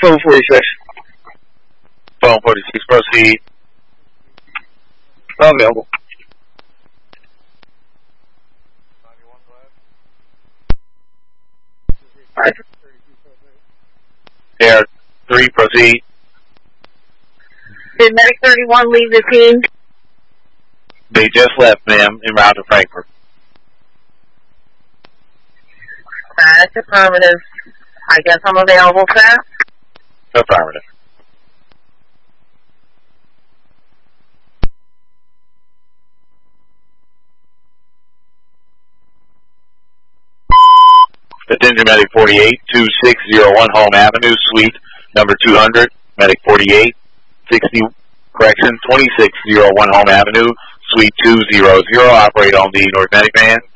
Phone 46. Phone 46, proceed. Available. Air 3, proceed. Did Medic 31 leave the scene? They just left, ma'am, en route to Frankfurt. That's affirmative. I guess I'm available, sir. Affirmative. Attention Medic 48, 2601 Home Avenue, Suite number 200. Medic 48, 2601 Home Avenue, Suite 200. Operate on the North Medic van.